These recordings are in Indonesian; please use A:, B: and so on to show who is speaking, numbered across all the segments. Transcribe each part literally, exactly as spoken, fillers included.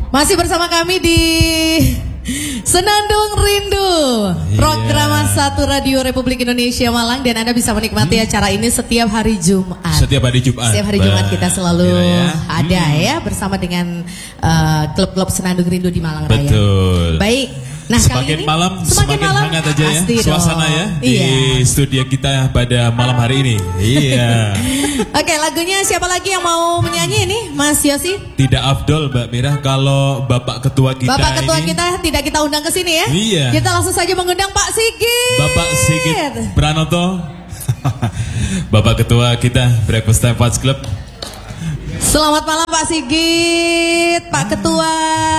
A: Masih bersama kami di Senandung Rindu, program yeah. satu Radio Republik Indonesia Malang, dan Anda bisa menikmati hmm. acara ini setiap hari Jumat.
B: Setiap hari Jumat.
A: Setiap hari Jumat kita selalu ya. ada hmm. ya bersama dengan klub-klub uh, Senandung Rindu di Malang Raya.
B: Betul.
A: Baik. Nah,
B: semakin kali ini, malam semakin, semakin malam, hangat aja ya suasana dong. ya di iya. studio kita pada malam hari ini. Iya.
A: Oke, lagunya siapa lagi yang mau menyanyi ini, Mas Yosi?
B: Tidak afdol Mbak Mira kalau Bapak Ketua kita
A: Bapak Ketua
B: ini,
A: kita tidak kita undang ke sini ya.
B: Iya.
A: Kita langsung saja mengundang Pak Sigit.
B: Bapak Sigit Pranoto. Bapak Ketua kita Breakfast Time Fans Club.
A: Selamat malam Pak Sigit, Pak Ketua.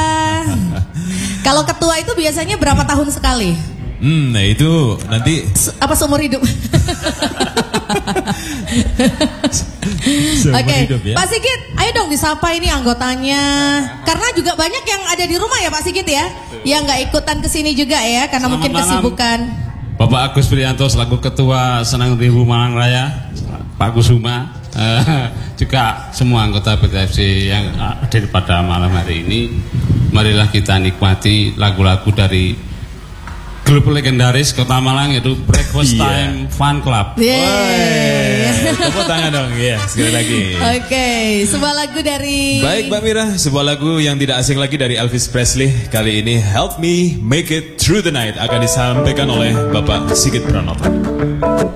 A: Kalau ketua itu biasanya berapa tahun sekali?
B: Hmm, nah itu nanti
A: apa seumur hidup? Oke, okay. ya? Pak Sigit, ayo dong disapa ini anggotanya. Karena juga banyak yang ada di rumah ya Pak Sigit ya, yang nggak ikutan kesini juga ya, karena
C: Selamat
A: mungkin
C: malam.
A: kesibukan.
C: Bapak Agus Prianto selaku Ketua Senandung Rindu Malang Raya, Pak Kusuma, uh, juga semua anggota B T F C yang hadir pada malam hari ini. Marilah kita nikmati lagu-lagu dari grup legendaris Kota Malang, yaitu Breakfast yeah. Time Fun Club.
A: Yeah.
B: Tepuk tangan dong, ya yeah, sekali lagi.
A: Oke, okay. sebuah lagu dari.
B: Baik Mbak Mira, sebuah lagu yang tidak asing lagi dari Elvis Presley. Kali ini Help Me Make It Through the Night akan disampaikan oleh Bapak Sigit Pranoto.